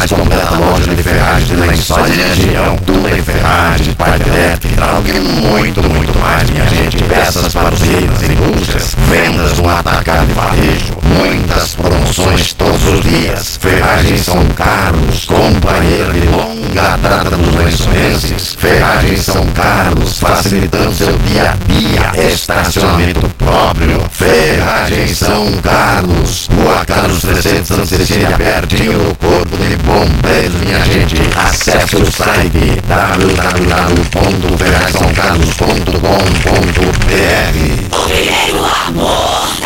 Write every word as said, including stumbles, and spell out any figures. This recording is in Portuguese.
mais completa loja de ferragens de lençóis de região. Tudo em ferragem, parte elétrica, hidráulica e muito, muito mais, minha gente. Peças para usinas e indústrias, vendas no atacado e varejo, muitas promoções todos os dias. Ferragens São Carlos, companheira de longa data dos lençoenses. Ferragens São Carlos, facilitando seu dia a dia. Estacionamento próprio. Ferragens São Carlos, Rua Carlos trezentos, Santa Cecília, pertinho do Corpo de Bombeiros, minha gente. Acesse o site w w w ponto ferragens são carlos ponto com ponto b r. O primeiro amor.